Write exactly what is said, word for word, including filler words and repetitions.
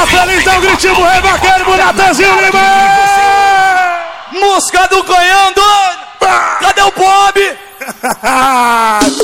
tá feliz, dá um gritinho pro Rei Vaqueiro, pro Natanzinho Lima! Música do Canhão doido! Cadê o Bob?